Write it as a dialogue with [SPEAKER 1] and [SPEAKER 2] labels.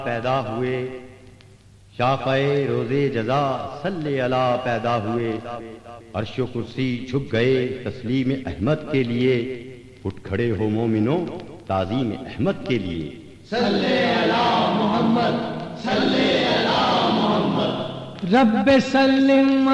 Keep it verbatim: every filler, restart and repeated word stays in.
[SPEAKER 1] पैदा हुए, शाफ़े रोज़े जज़ा सल्ले अला पैदा हुए। अर्शो कुर्सी झुक गए तस्लीम अहमद के लिए, उठ खड़े हो मोमिनो ताज़ीम अहमद के लिए।
[SPEAKER 2] सल्ले अला मोहम्मद, सल्ले अला मोहम्मद।
[SPEAKER 3] रब्बे सल्लिम